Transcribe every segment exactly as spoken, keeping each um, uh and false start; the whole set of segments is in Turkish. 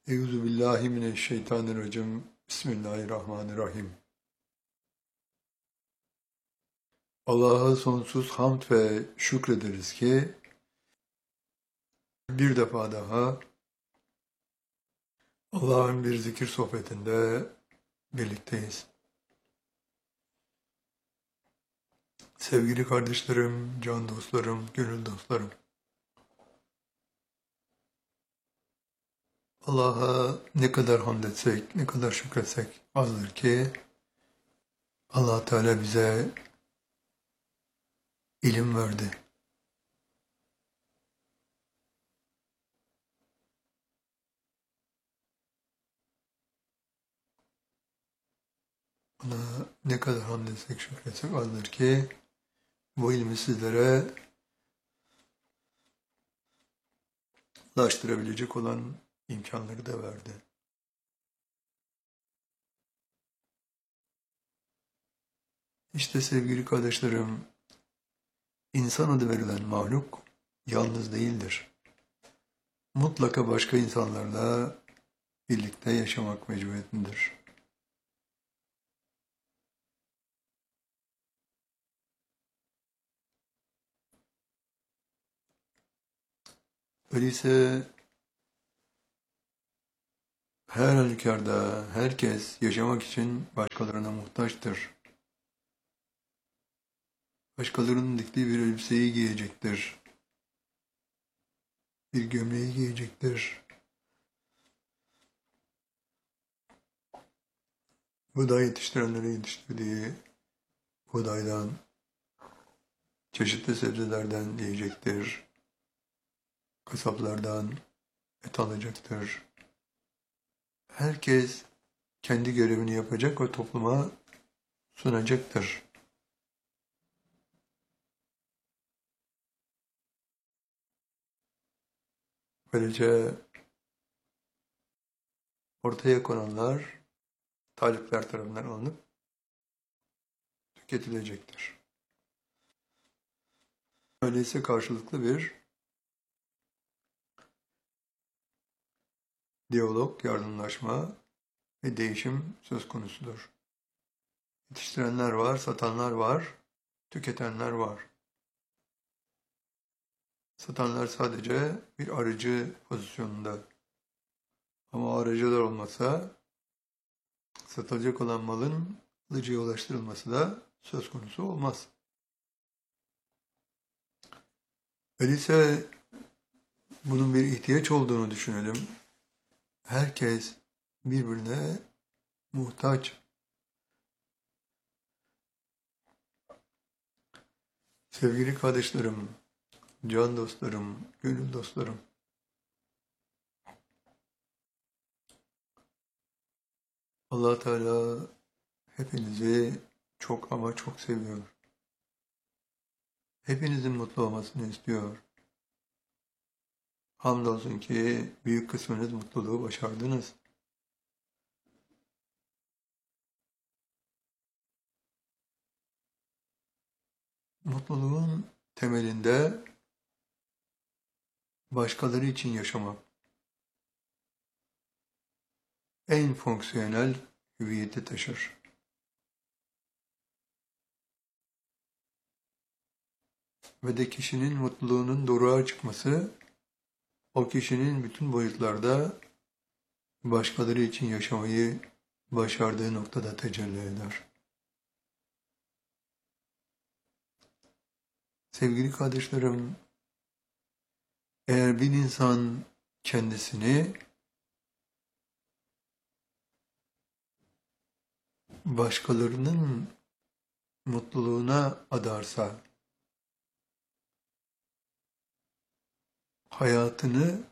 Euzu billahi mineşşeytanirracim. Bismillahirrahmanirrahim. Allah'a sonsuz hamd ve şükrederiz ki bir defa daha Allah'ın bir zikir sohbetinde birlikteyiz. Sevgili kardeşlerim, can dostlarım, gönül dostlarım. Allah'a ne kadar hamd etsek, ne kadar şükretsek azdır ki Allah Teala bize ilim verdi. Ona ne kadar hamd etsek, şükretsek azdır ki bu ilmi sizlere ulaştırabilecek olan imkanları da verdi. İşte sevgili kardeşlerim, insan adı verilen mahluk yalnız değildir. Mutlaka başka insanlarla birlikte yaşamak mecburiyetindedir. Öyleyse her halükarda herkes yaşamak için başkalarına muhtaçtır. Başkalarının diktiği bir elbiseyi giyecektir. Bir gömleği giyecektir. Buğday yetiştirenlerin yetiştirdiği buğdaydan, çeşitli sebzelerden yiyecektir. Kasaplardan et alacaktır. Herkes kendi görevini yapacak ve topluma sunacaktır. Böylece ortaya konanlar talipler tarafından alınıp tüketilecektir. Öyleyse karşılıklı bir diyalog, yardımlaşma ve değişim söz konusudur. Yetiştirenler var, satanlar var, tüketenler var. Satanlar sadece bir aracı pozisyonunda. Ama aracılar olmasa satılacak olan malın alıcıya ulaştırılması da söz konusu olmaz. Öyleyse bunun bir ihtiyaç olduğunu düşünelim. Herkes birbirine muhtaç. Sevgili kardeşlerim, can dostlarım, gönül dostlarım. Allah Teala hepinizi çok ama çok seviyor. Hepinizin mutlu olmasını istiyor. Hamdolsun ki büyük kısmınız mutluluğu başardınız. Mutluluğun temelinde başkaları için yaşamak en fonksiyonel hüviyeti taşır. Ve de kişinin mutluluğunun doruğa çıkması, o kişinin bütün boyutlarda başkaları için yaşamayı başardığı noktada tecelli eder. Sevgili kardeşlerim, eğer bir insan kendisini başkalarının mutluluğuna adarsa, hayatını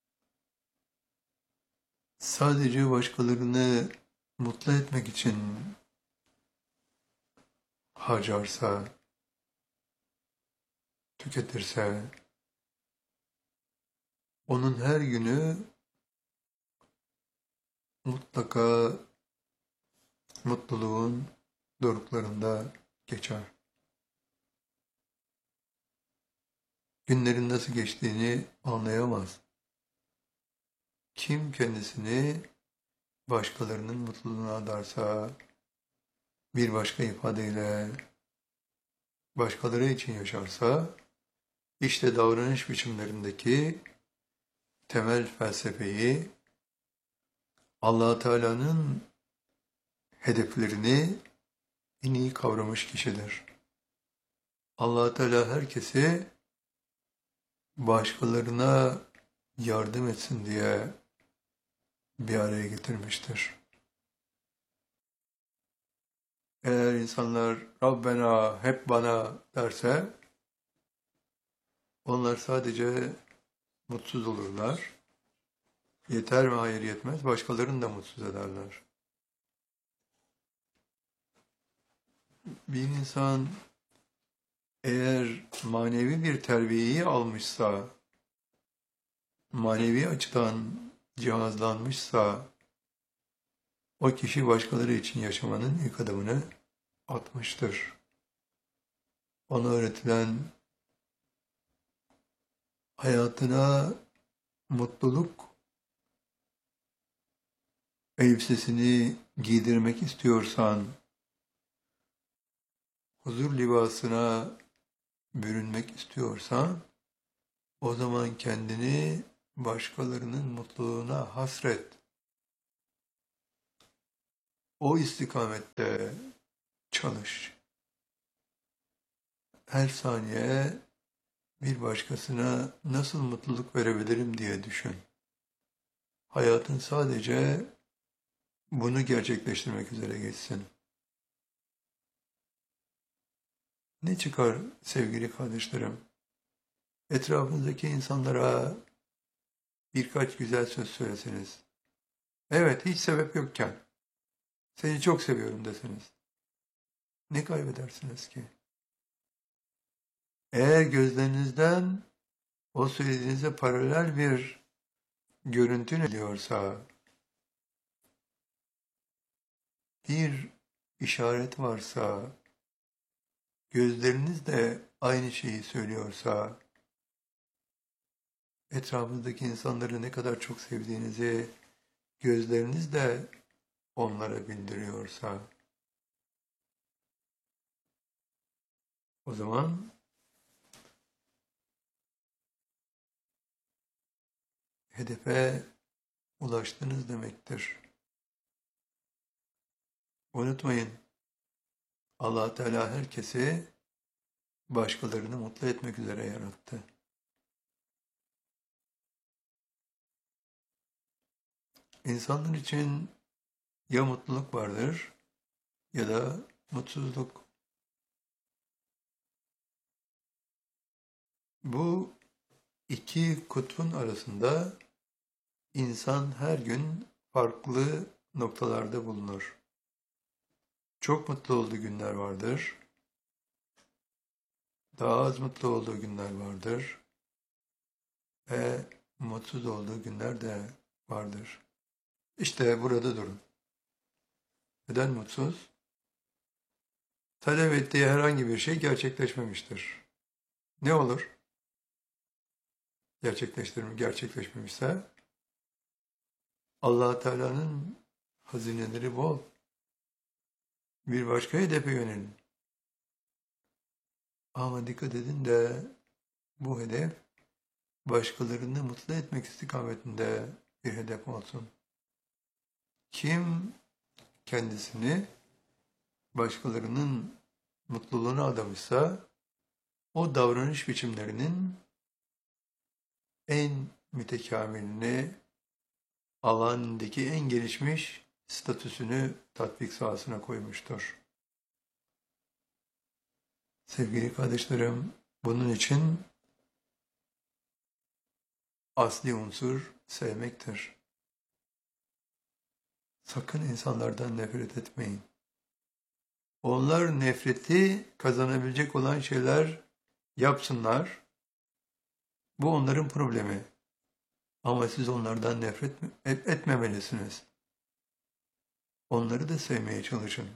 sadece başkalarını mutlu etmek için harcarsa, tüketirse, onun her günü mutlaka mutluluğun doruklarında geçer. Günlerin nasıl geçtiğini anlayamaz. Kim kendisini başkalarının mutluluğuna adarsa, bir başka ifadeyle başkaları için yaşarsa, işte davranış biçimlerindeki temel felsefeyi, Allah Teala'nın hedeflerini en iyi kavramış kişidir. Allah Teala herkesi başkalarına yardım etsin diye bir araya getirmiştir. Eğer insanlar Rabbena hep bana derse, onlar sadece mutsuz olurlar. Yeter mi? Hayır yetmez. Başkalarını da mutsuz ederler. Bir insan eğer manevi bir terbiyeyi almışsa, manevi açıdan cihazlanmışsa, o kişi başkaları için yaşamanın ilk adımını atmıştır. Ona öğretilen hayatına mutluluk elbisesini giydirmek istiyorsan, huzur libasına bürünmek istiyorsan, o zaman kendini başkalarının mutluluğuna hasret. O istikamette çalış. Her saniye bir başkasına nasıl mutluluk verebilirim diye düşün. Hayatın sadece bunu gerçekleştirmek üzere geçsin. Ne çıkar sevgili kardeşlerim? Etrafınızdaki insanlara birkaç güzel söz söyleseniz. Evet, hiç sebep yokken seni çok seviyorum deseniz. Ne kaybedersiniz ki? Eğer gözlerinizden o söylediğinize paralel bir görüntü geliyorsa, bir işaret varsa, gözleriniz de aynı şeyi söylüyorsa, etrafınızdaki insanları ne kadar çok sevdiğinizi gözleriniz de onlara bildiriyorsa, o zaman hedefe ulaştınız demektir. Unutmayın, Allah Teala herkesi başkalarını mutlu etmek üzere yarattı. İnsanlar için ya mutluluk vardır ya da mutsuzluk. Bu iki kutbun arasında insan her gün farklı noktalarda bulunur. Çok mutlu olduğu günler vardır. Daha az mutlu olduğu günler vardır. Ve mutsuz olduğu günler de vardır. İşte burada durun. Neden mutsuz? Talep ettiği herhangi bir şey gerçekleşmemiştir. Ne olur? Gerçekleştirme, gerçekleşmemişse Allah Teala'nın hazineleri bol. Bir başka hedefe yönelin. Ama dikkat edin de bu hedef başkalarını mutlu etmek istikametinde bir hedef olsun. Kim kendisini başkalarının mutluluğuna adamışsa o davranış biçimlerinin en mütekamilini, alanındaki en gelişmiş statüsünü tatbik sahasına koymuştur. Sevgili kardeşlerim, bunun için asli unsur sevmektir. Sakın insanlardan nefret etmeyin. Onlar nefreti kazanabilecek olan şeyler yapsınlar. Bu onların problemi. Ama siz onlardan nefret etmemelisiniz. Onları da sevmeye çalışın.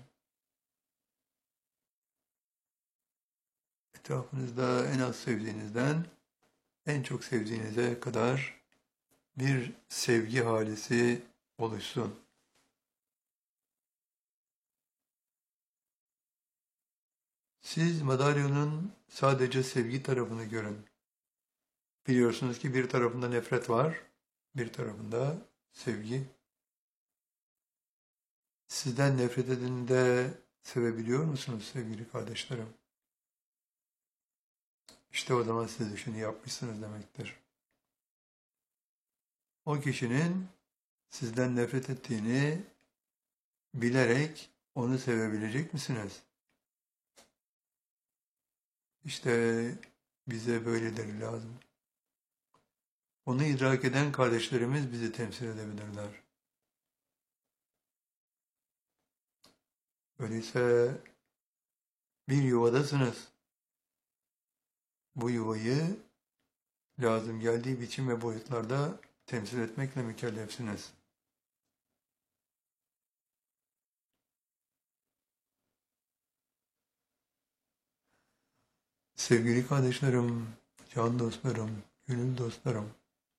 Etrafınızda en az sevdiğinizden en çok sevdiğinize kadar bir sevgi halisi oluşsun. Siz madalyonun sadece sevgi tarafını görün. Biliyorsunuz ki bir tarafında nefret var, bir tarafında sevgi. Sizden nefret edeni de sevebiliyor musunuz sevgili kardeşlerim? İşte o zaman siz işini yapmışsınız demektir. O kişinin sizden nefret ettiğini bilerek onu sevebilecek misiniz? İşte bize böyleleri lazım. Onu idrak eden kardeşlerimiz bizi temsil edebilirler. Öyleyse bir yuvadasınız. Bu yuvayı lazım geldiği biçim ve boyutlarda temsil etmekle mükellefsiniz. Sevgili kardeşlerim, can dostlarım, gönül dostlarım,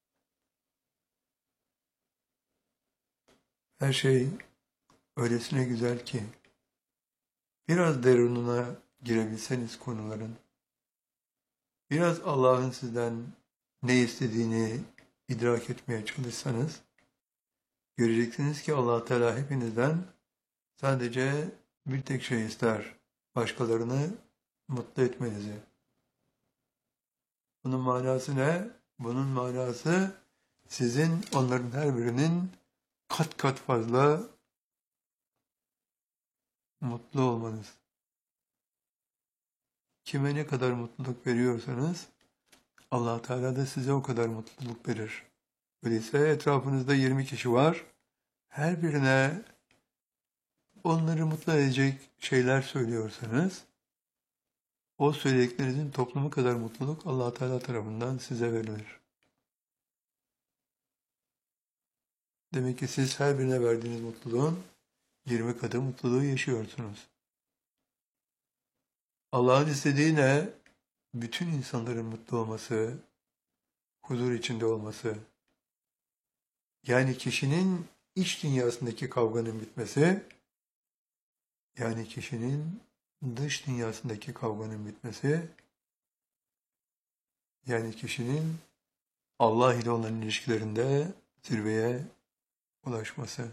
her şey öylesine güzel ki, biraz derinine girebilseniz konuların, biraz Allah'ın sizden ne istediğini idrak etmeye çalışsanız, göreceksiniz ki Allah Teala hepinizden sadece bir tek şey ister, başkalarını mutlu etmenizi. Bunun manası ne? Bunun manası sizin onların her birinin kat kat fazla mutlu olmanız. Kime ne kadar mutluluk veriyorsanız Allah Teala da size o kadar mutluluk verir. Öyleyse etrafınızda yirmi kişi var. Her birine onları mutlu edecek şeyler söylüyorsanız o söylediklerinizin toplamı kadar mutluluk Allah Teala tarafından size verilir. Demek ki siz her birine verdiğiniz mutluluğun yirmi katı mutluluğu yaşıyorsunuz. Allah'ın istediği ne? Bütün insanların mutlu olması, huzur içinde olması. Yani kişinin iç dünyasındaki kavganın bitmesi, yani kişinin dış dünyasındaki kavganın bitmesi, yani kişinin Allah ile olan ilişkilerinde zirveye ulaşması.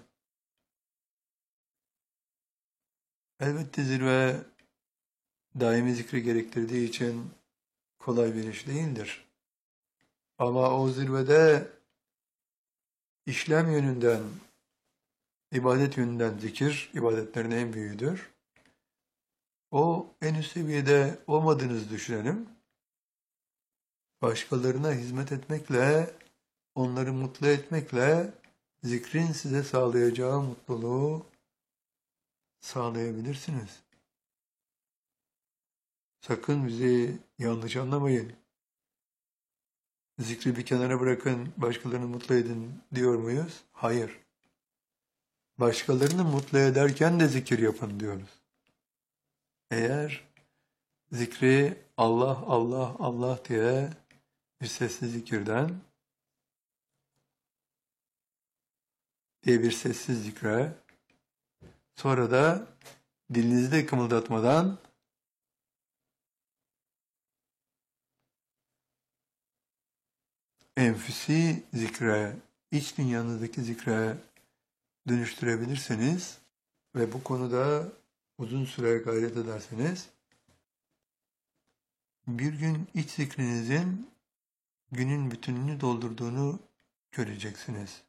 Elbette zirve daimi zikri gerektirdiği için kolay bir iş değildir. Ama o zirvede işlem yönünden, ibadet yönünden zikir, ibadetlerin en büyüğüdür. O en üst seviyede olmadığınızı düşünelim. Başkalarına hizmet etmekle, onları mutlu etmekle zikrin size sağlayacağı mutluluğu sağlayabilirsiniz. Sakın bizi yanlış anlamayın. Zikri bir kenara bırakın, başkalarını mutlu edin diyor muyuz? Hayır. Başkalarını mutlu ederken de zikir yapın diyoruz. Eğer zikri Allah, Allah, Allah diye bir sessiz zikirden diye bir sessiz zikre, sonra da dilinizi de kımıldatmadan enfüsi zikre, iç dünyanızdaki zikre dönüştürebilirseniz ve bu konuda uzun süre gayret ederseniz, bir gün iç zikrinizin günün bütününü doldurduğunu göreceksiniz.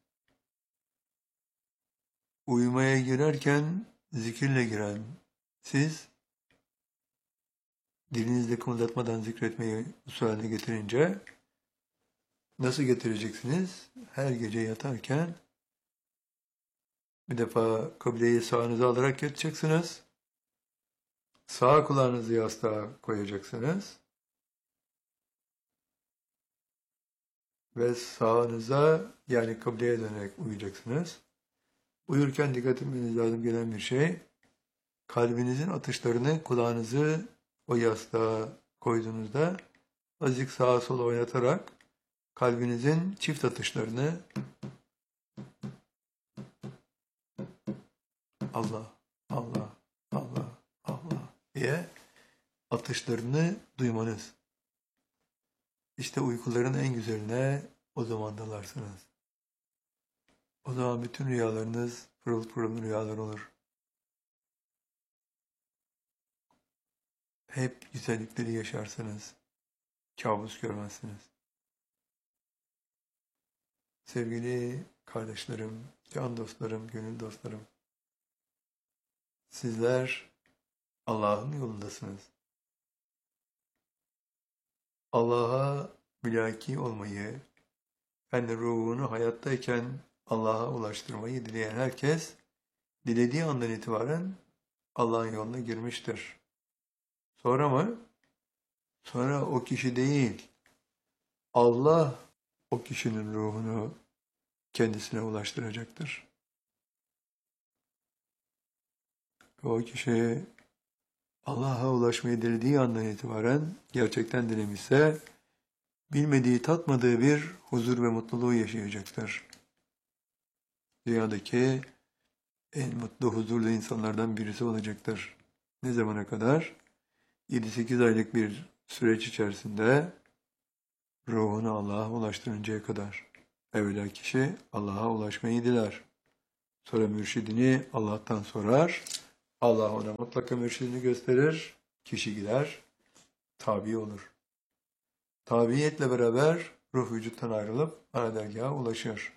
Uyumaya girerken zikirle giren siz, dilinizle kımıldatmadan zikretmeyi usul haline getirince, nasıl getireceksiniz? Her gece yatarken bir defa kıbleyi sağınıza alarak yatacaksınız. Sağ kulağınızı yastığa koyacaksınız. Ve sağınıza, yani kıbleye dönerek uyuyacaksınız. Uyurken dikkat etmeniz lazım gelen bir şey, kalbinizin atışlarını, kulağınızı o yastığa koyduğunuzda azıcık sağa sola oynatarak kalbinizin çift atışlarını Allah, Allah, Allah, Allah diye atışlarını duymanız. İşte uykuların en güzeline o zaman dalarsınız. O zaman bütün rüyalarınız pırıl pırıl rüyalar olur. Hep güzellikleri yaşarsınız. Kabus görmezsiniz. Sevgili kardeşlerim, can dostlarım, gönül dostlarım. Sizler Allah'ın yolundasınız. Allah'a mülaki olmayı, yani ruhunu hayattayken Allah'a ulaştırmayı dileyen herkes, dilediği andan itibaren Allah'ın yoluna girmiştir. Sonra mı? Sonra o kişi değil, Allah o kişinin ruhunu kendisine ulaştıracaktır. Ve o kişi Allah'a ulaşmayı dilediği andan itibaren gerçekten dilemişse, bilmediği, tatmadığı bir huzur ve mutluluğu yaşayacaktır. Dünyadaki en mutlu, huzurlu insanlardan birisi olacaktır. Ne zamana kadar? yedi sekiz aylık bir süreç içerisinde ruhunu Allah'a ulaştırıncaya kadar. Evvela kişi Allah'a ulaşmayı diler. Sonra mürşidini Allah'tan sorar. Allah ona mutlaka mürşidini gösterir. Kişi gider, tabi olur. Tabiiyetle beraber ruh vücuttan ayrılıp ana dergaha ulaşır.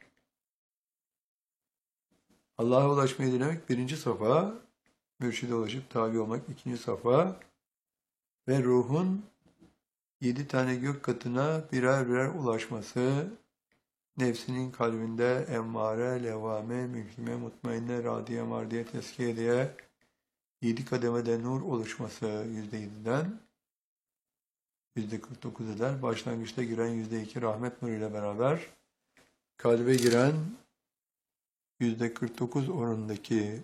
Allah'a ulaşmayı dilemek birinci safa, mürşide ulaşıp tabi olmak ikinci safa ve ruhun yedi tane gök katına birer birer ulaşması, nefsinin kalbinde emmare, levame, mülkime, mutmainne, radiye, mardiye, teskiye diye yedi kademede nur oluşması yüzde yediden yüzde kırk dokuz eder. Başlangıçta giren yüzde iki rahmet nuruyla beraber kalbe giren yüzde kırk dokuz oranındaki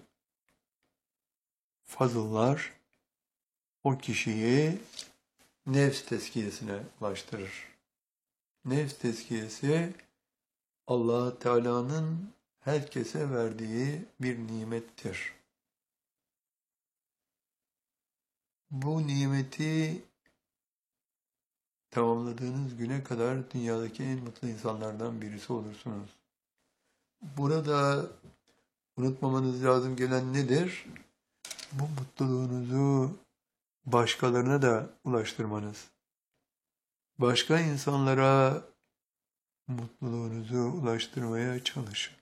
fazıllar o kişiyi nefs tezkiyesine ulaştırır. Nefs tezkiyesi Allah Teala'nın herkese verdiği bir nimettir. Bu nimeti tamamladığınız güne kadar dünyadaki en mutlu insanlardan birisi olursunuz. Burada unutmamanız lazım gelen nedir? Bu mutluluğunuzu başkalarına da ulaştırmanız. Başka insanlara mutluluğunuzu ulaştırmaya çalışın.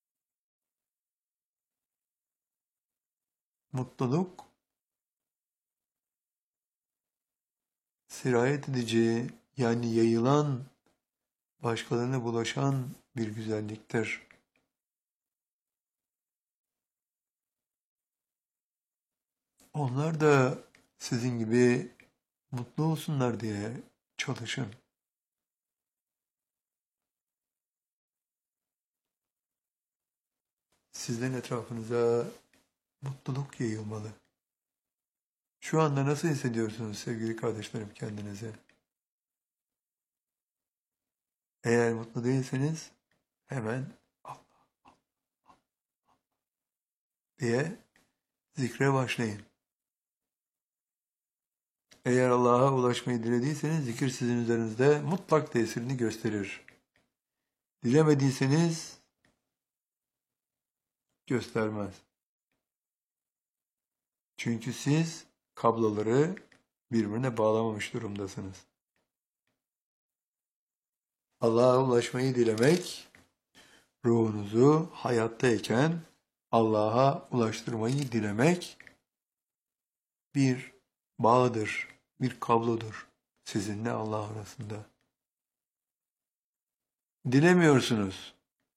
Mutluluk, sirayet edici, yani yayılan, başkalarına bulaşan bir güzelliktir. Onlar da sizin gibi mutlu olsunlar diye çalışın. Sizden etrafınıza mutluluk yayılmalı. Şu anda nasıl hissediyorsunuz sevgili kardeşlerim kendinizi? Eğer mutlu değilseniz hemen Allah, Allah, Allah diye zikre başlayın. Eğer Allah'a ulaşmayı dilediyseniz zikir sizin üzerinizde mutlak tesirini gösterir. Dilemediyseniz göstermez. Çünkü siz kabloları birbirine bağlamamış durumdasınız. Allah'a ulaşmayı dilemek, ruhunuzu hayattayken Allah'a ulaştırmayı dilemek bir bağdır, bir kablodur sizinle Allah arasında. Dilemiyorsunuz.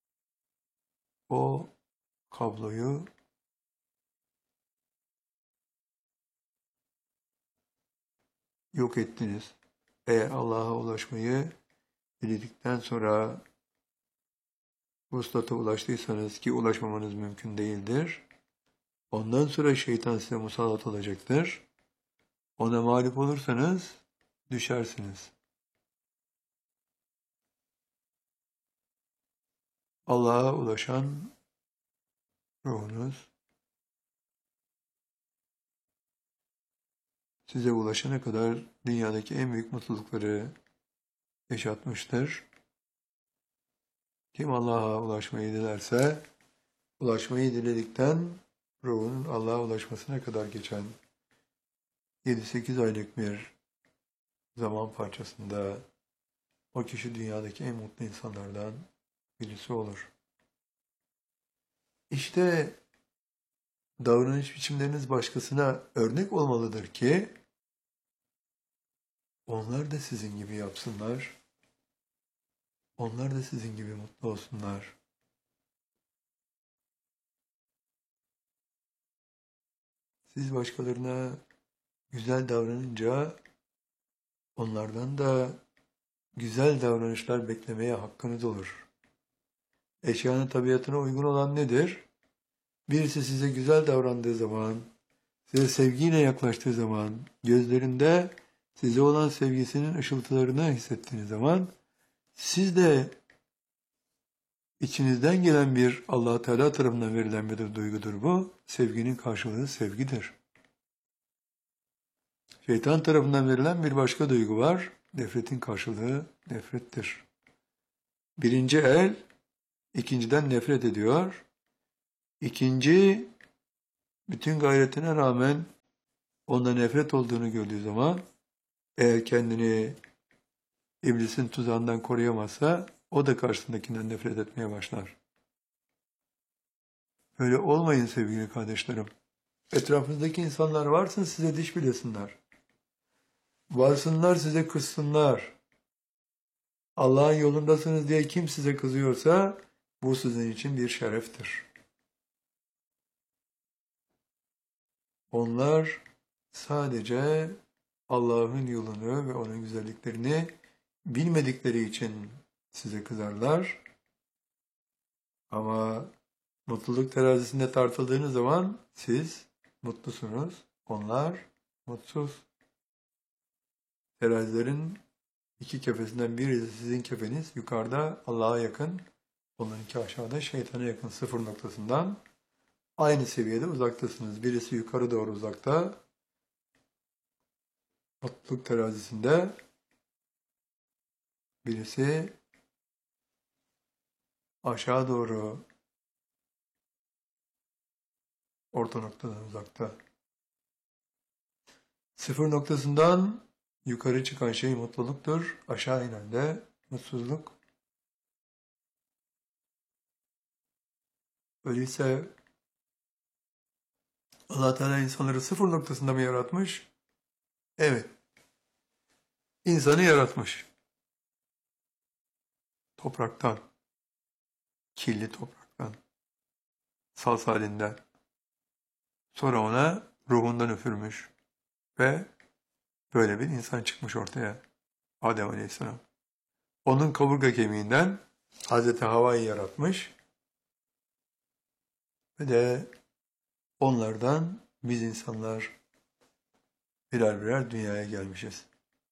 O kabloyu yok ettiniz. Eğer Allah'a ulaşmayı diledikten sonra vuslata ulaştıysanız, ki ulaşmamanız mümkün değildir, ondan sonra şeytan size musallat olacaktır. Ona mağlup olursanız düşersiniz. Allah'a ulaşan ruhunuz size ulaşana kadar dünyadaki en büyük mutlulukları yaşatmıştır. Kim Allah'a ulaşmayı dilerse, ulaşmayı diledikten ruhunun Allah'a ulaşmasına kadar geçen yedi sekiz aylık bir zaman parçasında o kişi dünyadaki en mutlu insanlardan birisi olur. İşte davranış biçimleriniz başkasına örnek olmalıdır ki onlar da sizin gibi yapsınlar. Onlar da sizin gibi mutlu olsunlar. Siz başkalarına güzel davranınca onlardan da güzel davranışlar beklemeye hakkınız olur. Eşyanın tabiatına uygun olan nedir? Birisi size güzel davrandığı zaman, size sevgiyle yaklaştığı zaman, gözlerinde size olan sevgisinin ışıltılarını hissettiğiniz zaman, siz de içinizden gelen bir Allah Teala tarafından verilen bir duygudur bu. Sevginin karşılığı sevgidir. Şeytan tarafından verilen bir başka duygu var. Nefretin karşılığı nefrettir. Birinci el ikinciden nefret ediyor. İkinci bütün gayretine rağmen onda nefret olduğunu gördüğü zaman eğer kendini iblisin tuzağından koruyamazsa o da karşısındakinden nefret etmeye başlar. Öyle olmayın sevgili kardeşlerim. Etrafınızdaki insanlar varsın size diş bilesinler. Varsınlar size kızsınlar. Allah'ın yolundasınız diye kim size kızıyorsa bu sizin için bir şereftir. Onlar sadece Allah'ın yolunu ve onun güzelliklerini bilmedikleri için size kızarlar. Ama mutluluk terazisinde tartıldığınız zaman siz mutlusunuz, onlar mutsuz. Terazilerin iki kefesinden biri sizin kefeniz yukarıda Allah'a yakın, onlarınki aşağıda şeytana yakın sıfır noktasından aynı seviyede uzaktasınız. Birisi yukarı doğru uzakta, mutluluk terazisinde, birisi aşağı doğru orta noktadan uzakta. Sıfır noktasından yukarı çıkan şey mutluluktur, aşağı inen de mutsuzluk. Öyleyse Allah Teala insanları sıfır noktasında mı yaratmış? Evet. İnsanı yaratmış. Topraktan. Kirli topraktan. Saz halinden. Sonra ona ruhundan üfürmüş. Ve böyle bir insan çıkmış ortaya. Adem Aleyhisselam. Onun kaburga kemiğinden Hazreti Havva'yı yaratmış. Ve de onlardan biz insanlar birer birer dünyaya gelmişiz.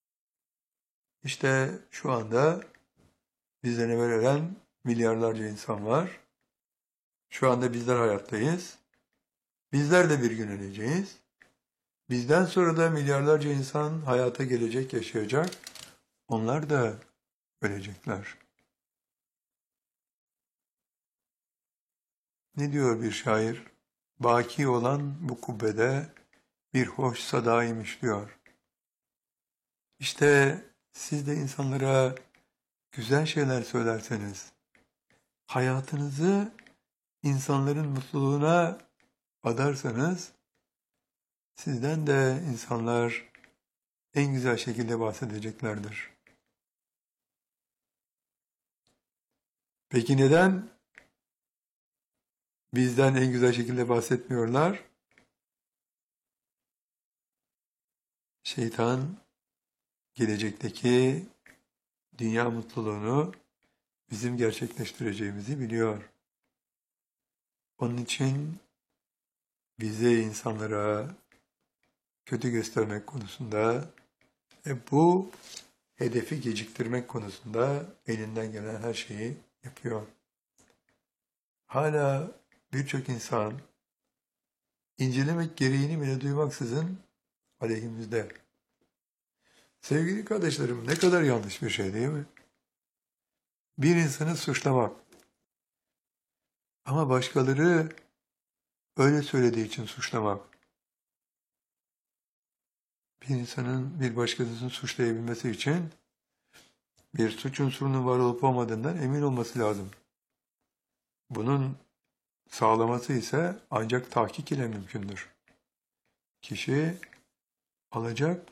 İşte şu anda bizden evvel ölen milyarlarca insan var. Şu anda bizler hayattayız. Bizler de bir gün öleceğiz. Bizden sonra da milyarlarca insan hayata gelecek, yaşayacak. Onlar da ölecekler. Ne diyor bir şair? Baki olan bu kubbede bir hoş sadaymış diyor. İşte siz de insanlara güzel şeyler söylerseniz, hayatınızı insanların mutluluğuna adarsanız, sizden de insanlar en güzel şekilde bahsedeceklerdir. Peki neden bizden en güzel şekilde bahsetmiyorlar? Şeytan gelecekteki dünya mutluluğunu bizim gerçekleştireceğimizi biliyor. Onun için bize insanlara kötü göstermek konusunda ve bu hedefi geciktirmek konusunda elinden gelen her şeyi yapıyor. hala birçok insan incelemek gereğini bile duymaksızın aleyhimizde. Sevgili kardeşlerim, ne kadar yanlış bir şey değil mi? Bir insanı suçlamak. Ama başkaları öyle söylediği için suçlamak. Bir insanın bir başkasını suçlayabilmesi için bir suç unsurunun var olup olmadığından emin olması lazım. Bunun sağlaması ise ancak tahkik ile mümkündür. Kişi alacak,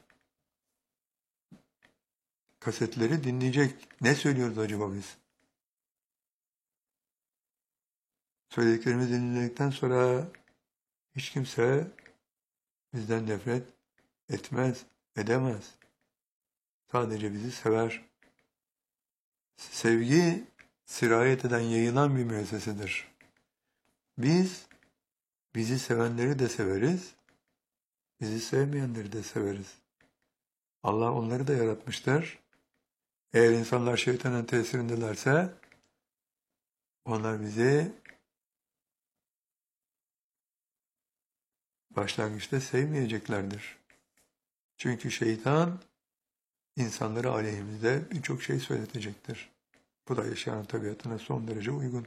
kasetleri dinleyecek. Ne söylüyoruz acaba biz? Söylediklerimizi dinledikten sonra hiç kimse bizden nefret etmez, edemez. Sadece bizi sever. Sevgi sirayet eden, yayılan bir müessesedir. Biz, bizi sevenleri de severiz, bizi sevmeyenleri de severiz. Allah onları da yaratmıştır. Eğer insanlar şeytanın tesirindelerse, onlar bizi başlangıçta sevmeyeceklerdir. Çünkü şeytan, insanları aleyhimizde birçok şey söyletecektir. Bu da yaşayan tabiatına son derece uygun.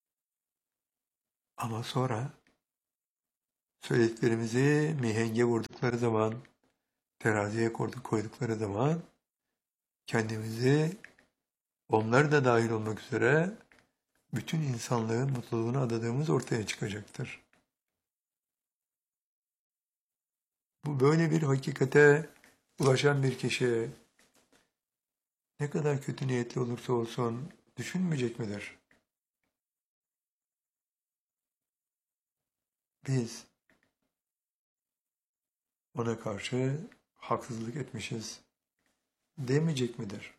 Ama sonra söylediklerimizi mihenge vurdukları zaman, teraziye koydukları zaman kendimizi, onlar da dahil olmak üzere bütün insanlığın mutluluğunu adadığımız ortaya çıkacaktır. Bu böyle bir hakikate ulaşan bir kişi ne kadar kötü niyetli olursa olsun düşünmeyecek midir? Biz ona karşı haksızlık etmişiz demeyecek midir?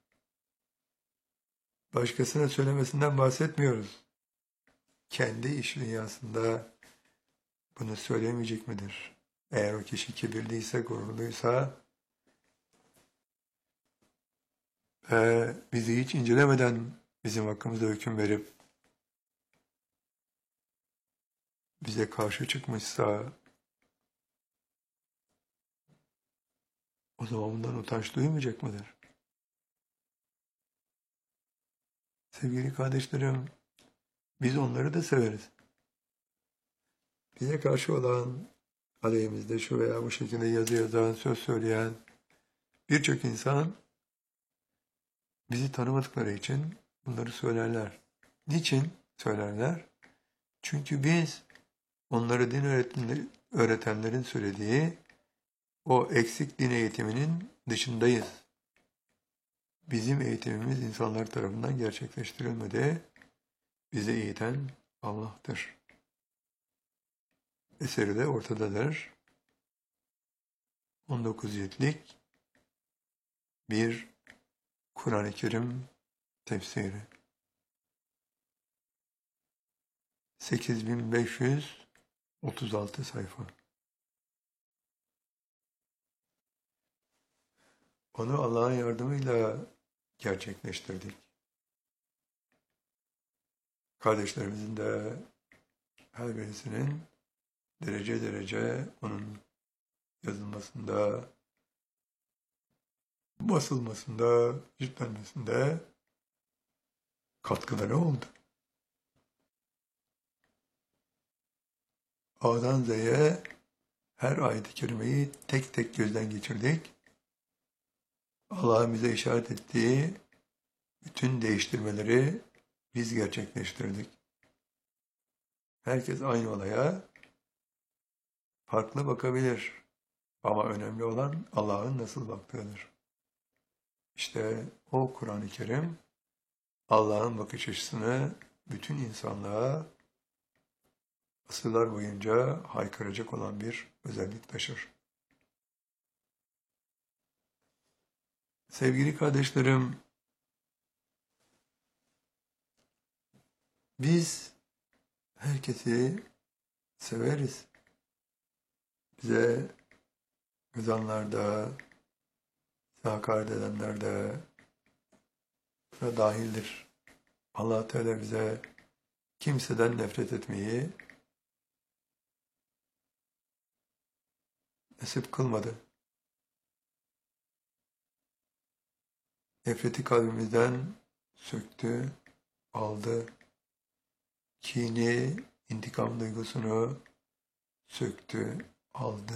Başkasına söylemesinden bahsetmiyoruz. Kendi iş dünyasında bunu söylemeyecek midir? Eğer o kişi kibirliyse, gururluysa ve bizi hiç incelemeden bizim hakkımızda hüküm verip bize karşı çıkmışsa o zaman bundan utanç duymayacak mıdır? Sevgili kardeşlerim, biz onları da severiz. Bize karşı olan, aleyhimizde şu veya bu şekilde yazı yazan, söz söyleyen birçok insan bizi tanımadıkları için bunları söylerler. Niçin söylerler? Çünkü biz onları din öğretenlerin söylediği o eksik din eğitiminin dışındayız. Bizim eğitimimiz insanlar tarafından gerçekleştirilmedi. Bizi eğiten Allah'tır. Eseri de ortadadır. on dokuz ciltlik bir Kur'an-ı Kerim tefsiri. sekiz bin beş yüz otuz altı sayfa. Onu Allah'ın yardımıyla gerçekleştirdik. Kardeşlerimizin de her birisinin derece derece onun yazılmasında, basılmasında, ciltlenmesinde katkıları oldu. A'dan Z'ye her ayet-i kerimeyi tek tek gözden geçirdik. Allah'ın bize işaret ettiği bütün değiştirmeleri biz gerçekleştirdik. Herkes aynı olaya farklı bakabilir. Ama önemli olan Allah'ın nasıl baktığıdır. İşte o Kur'an-ı Kerim Allah'ın bakış açısını bütün insanlığa asırlar boyunca haykıracak olan bir özellik taşır. Sevgili kardeşlerim, biz herkesi severiz. Bize kızanlar da, hakaret edenler de buna dahildir. Allah Teala bize kimseden nefret etmeyi nasip kılmadı. Nefreti kalbimizden söktü, aldı. Kini, intikam duygusunu söktü, aldı.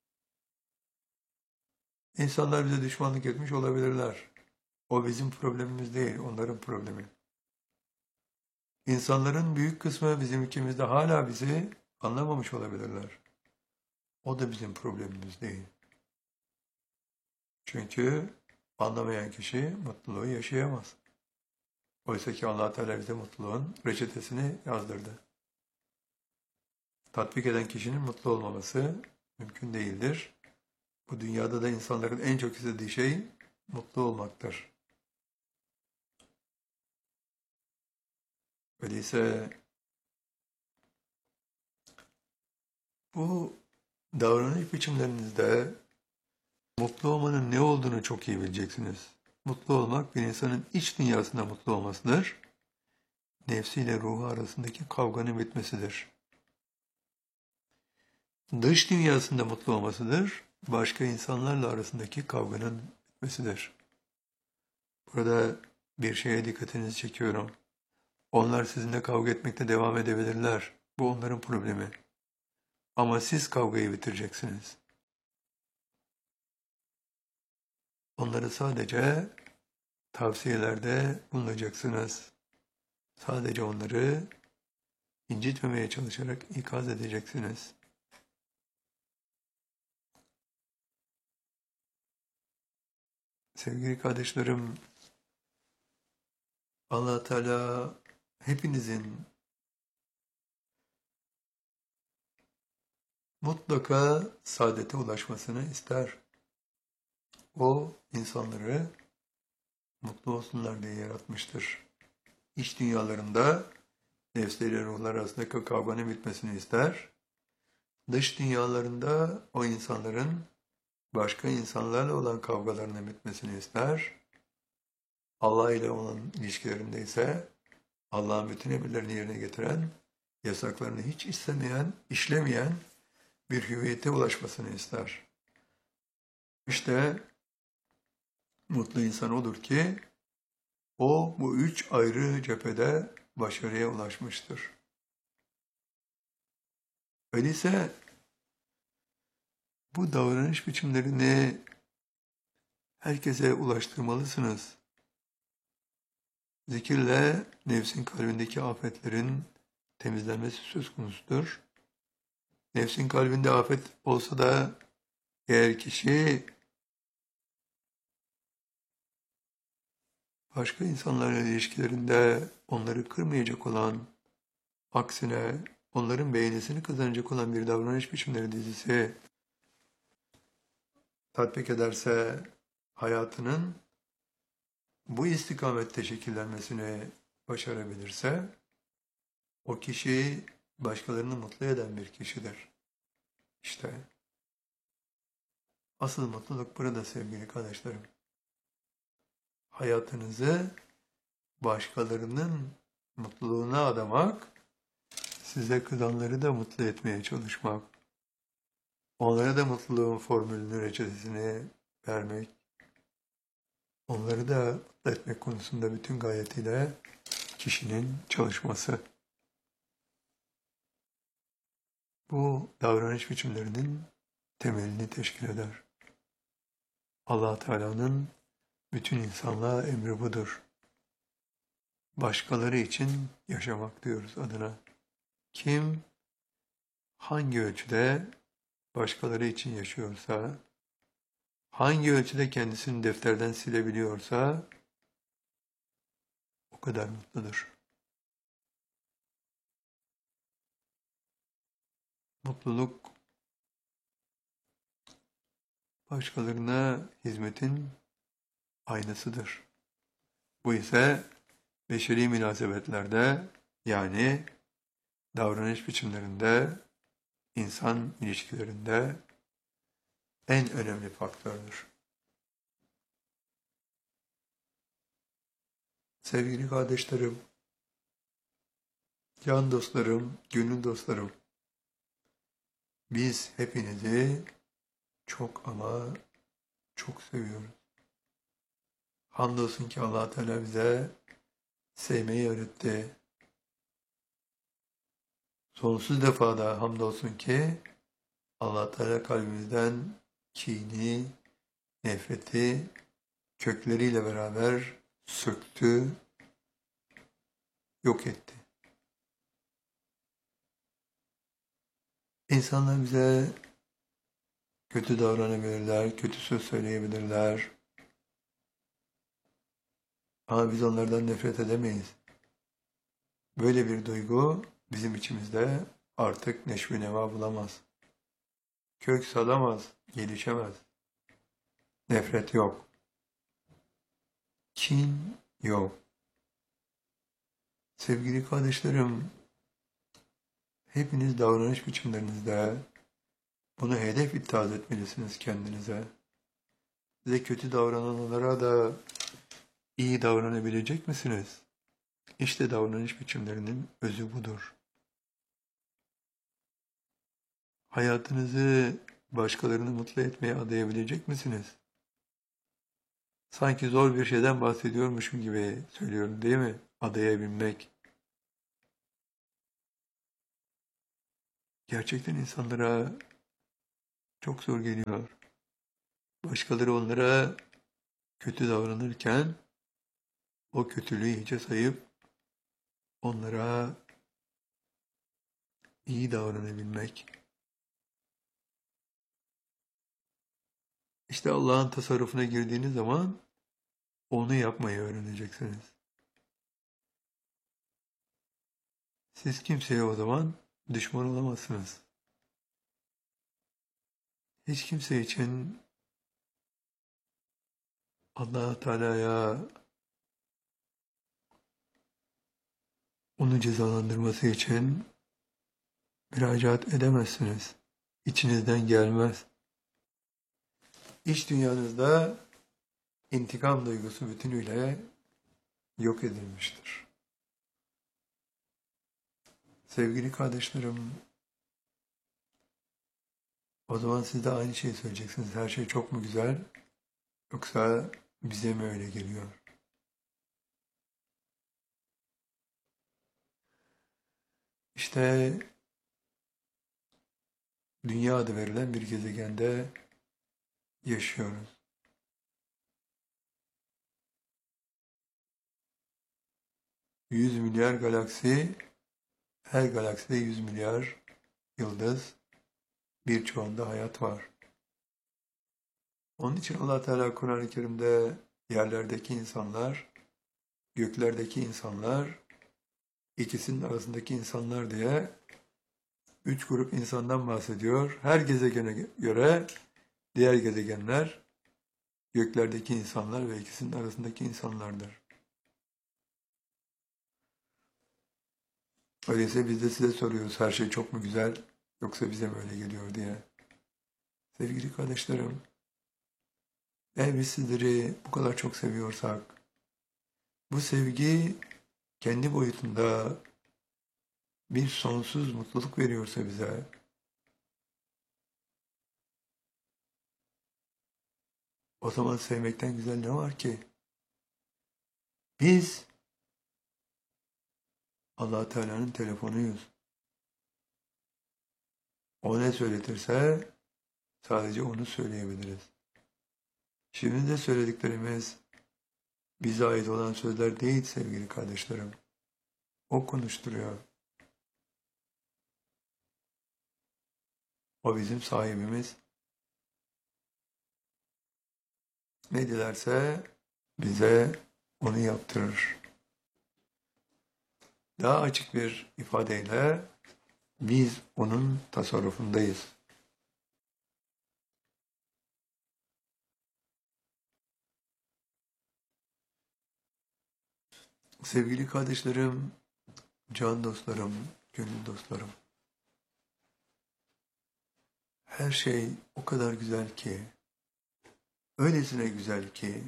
İnsanlar bize düşmanlık etmiş olabilirler. O bizim problemimiz değil, onların problemi. İnsanların büyük kısmı bizim ülkemizde hala bizi anlamamış olabilirler. O da bizim problemimiz değil. Çünkü anlamayan kişi mutluluğu yaşayamaz. Oysa ki Allah Teala bize mutluluğun reçetesini yazdırdı. Tatbik eden kişinin mutlu olmaması mümkün değildir. Bu dünyada da insanların en çok istediği şey mutlu olmaktır. Öyleyse bu davranış biçimlerinizde mutlu olmanın ne olduğunu çok iyi bileceksiniz. Mutlu olmak bir insanın iç dünyasında mutlu olmasıdır. Nefsiyle ruhu arasındaki kavganın bitmesidir. Dış dünyasında mutlu olmasıdır. Başka insanlarla arasındaki kavganın bitmesidir. Burada bir şeye dikkatinizi çekiyorum. Onlar sizinle kavga etmekte devam edebilirler. Bu onların problemi. Ama siz kavgayı bitireceksiniz. Onları sadece tavsiyelerde bulunacaksınız. Sadece onları incitmemeye çalışarak ikaz edeceksiniz. Sevgili kardeşlerim, Allah Teala hepinizin mutlaka saadete ulaşmasını ister. O insanları mutlu olsunlar diye yaratmıştır. İç dünyalarında nefsleriyle ruhlar arasındaki kavganın bitmesini ister. Dış dünyalarında o insanların başka insanlarla olan kavgalarının bitmesini ister. Allah ile olan ilişkilerinde ise Allah'ın bütün emirlerini yerine getiren, yasaklarını hiç istemeyen, işlemeyen bir hüviyete ulaşmasını ister. İşte mutlu insan odur ki o bu üç ayrı cephede başarıya ulaşmıştır. Öyleyse bu davranış biçimlerini herkese ulaştırmalısınız. Zikirle nefsin kalbindeki afetlerin temizlenmesi söz konusudur. Nefsin kalbinde afet olsa da eğer kişi başka insanlarla ilişkilerinde onları kırmayacak olan, aksine onların beğenisini kazanacak olan bir davranış biçimleri dizisi tatbik ederse hayatının bu istikamette şekillenmesini başarabilirse o kişi başkalarını mutlu eden bir kişidir. İşte asıl mutluluk burada sevgili kardeşlerim. Hayatınızı başkalarının mutluluğuna adamak, size kızanları da mutlu etmeye çalışmak, onlara da mutluluğun formülünü, reçetesini vermek, onları da mutlu etmek konusunda bütün gayetiyle kişinin çalışması. Bu davranış biçimlerinin temelini teşkil eder. Allah Teala'nın bütün insanlığa emri budur. Başkaları için yaşamak diyoruz adına. Kim hangi ölçüde başkaları için yaşıyorsa, hangi ölçüde kendisini defterden silebiliyorsa o kadar mutludur. Mutluluk başkalarına hizmetin aynasıdır. Bu ise beşeri münasebetlerde yani davranış biçimlerinde, insan ilişkilerinde en önemli faktördür. Sevgili kardeşlerim, Can dostlarım, gönül dostlarım, biz hepinizi çok ama çok seviyoruz. Hamdolsun ki Allah Teala bize sevmeyi öğretti. Sonsuz defada hamdolsun ki Allah Teala kalbimizden kini, nefreti kökleriyle beraber söktü, yok etti. İnsanlar bize kötü davranabilirler, kötü söz söyleyebilirler. Ama biz onlardan nefret edemeyiz. Böyle bir duygu bizim içimizde artık neşvi neva bulamaz. Kök salamaz, gelişemez. Nefret yok. Kin yok. Sevgili kardeşlerim, hepiniz davranış biçimlerinizde bunu hedef ittihaz etmelisiniz kendinize. Size kötü davrananlara da iyi davranabilecek misiniz? İşte davranış biçimlerinin özü budur. Hayatınızı başkalarını mutlu etmeye adayabilecek misiniz? Sanki zor bir şeyden bahsediyormuşum gibi söylüyorum, değil mi? Adayabilmek. Gerçekten insanlara çok zor geliyor. Başkaları onlara kötü davranırken o kötülüğü hiçe sayıp onlara iyi davranabilmek. İşte Allah'ın tasarrufuna girdiğiniz zaman onu yapmayı öğreneceksiniz. Siz kimseye o zaman düşman olamazsınız. Hiç kimse için Allah Teala'ya onu cezalandırması için müracaat edemezsiniz. İçinizden gelmez. İç dünyanızda intikam duygusu bütünüyle yok edilmiştir. Sevgili kardeşlerim, o zaman siz de aynı şeyi söyleyeceksiniz. Her şey çok mu güzel, yoksa bize mi öyle geliyor? İşte dünya adı verilen bir gezegende yaşıyoruz. yüz milyar galaksi, her galakside yüz milyar yıldız, birçoğunda hayat var. Onun için Allah Teala Kur'an-ı Kerim'de yerlerdeki insanlar, göklerdeki insanlar, ikisinin arasındaki insanlar diye üç grup insandan bahsediyor. Her gezegene göre diğer gezegenler göklerdeki insanlar ve ikisinin arasındaki insanlardır. Öyleyse biz de size soruyoruz, her şey çok mu güzel, yoksa bize mi öyle geliyor diye. Sevgili kardeşlerim, eğer biz sizleri bu kadar çok seviyorsak, bu sevgi kendi boyutunda bir sonsuz mutluluk veriyorsa bize, o zaman sevmekten güzel ne var ki? Biz Allah Teala'nın telefonuyuz. O ne söyletirse sadece onu söyleyebiliriz. Şimdi de söylediklerimiz bize ait olan sözler değil sevgili kardeşlerim. O konuşturuyor. O bizim sahibimiz. Ne dilerse bize onu yaptırır. Daha açık bir ifadeyle biz onun tasarrufundayız. Sevgili kardeşlerim, can dostlarım, gönül dostlarım, her şey o kadar güzel ki, öylesine güzel ki,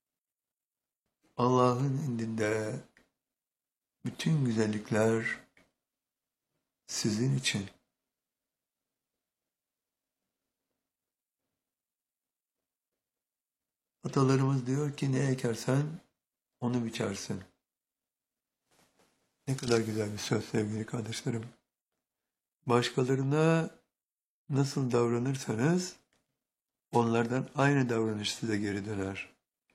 Allah'ın indinde bütün güzellikler sizin için. Atalarımız diyor ki ne ekersen onu biçersin. Ne kadar güzel bir söz sevgili kardeşlerim. Başkalarına nasıl davranırsanız onlardan aynı davranış size geri döner.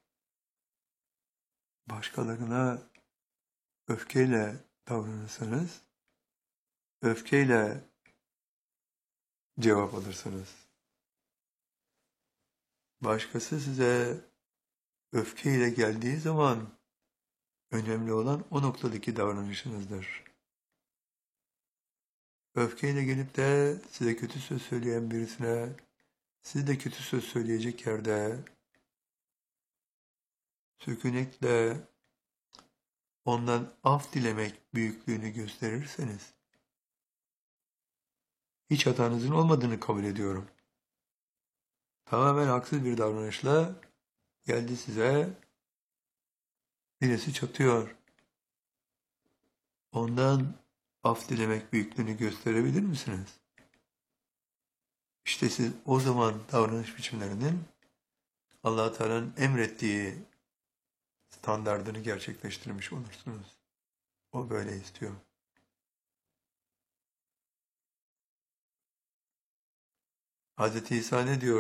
Başkalarına öfkeyle davranırsanız öfkeyle cevap alırsınız. Başkası size öfkeyle geldiği zaman önemli olan o noktadaki davranışınızdır. Öfkeyle gelip de size kötü söz söyleyen birisine siz de kötü söz söyleyecek yerde sükunetle ondan af dilemek büyüklüğünü gösterirseniz hiç hatanızın olmadığını kabul ediyorum. Tamamen haksız bir davranışla geldi size birisi çatıyor. Ondan af dilemek büyüklüğünü gösterebilir misiniz? İşte siz o zaman davranış biçimlerinin Allah-u Teala'nın emrettiği standardını gerçekleştirmiş olursunuz. O böyle istiyor. Hazreti İsa ne diyor?